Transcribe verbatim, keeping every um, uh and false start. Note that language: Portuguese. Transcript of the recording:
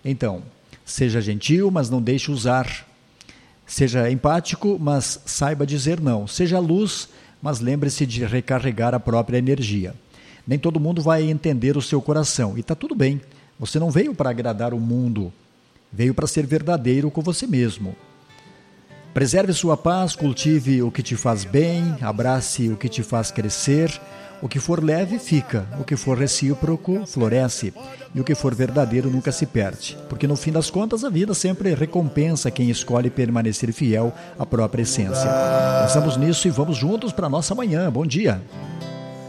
Então, seja gentil, mas não deixe usar. Seja empático, mas saiba dizer não. Seja luz, mas lembre-se de recarregar a própria energia. Nem todo mundo vai entender o seu coração. E está tudo bem. Você não veio para agradar o mundo. Veio para ser verdadeiro com você mesmo. Preserve sua paz, cultive o que te faz bem, abrace o que te faz crescer. O que for leve, fica. O que for recíproco, floresce. E o que for verdadeiro nunca se perde. Porque no fim das contas, a vida sempre recompensa quem escolhe permanecer fiel à própria essência. Pensamos nisso e vamos juntos para a nossa manhã. Bom dia.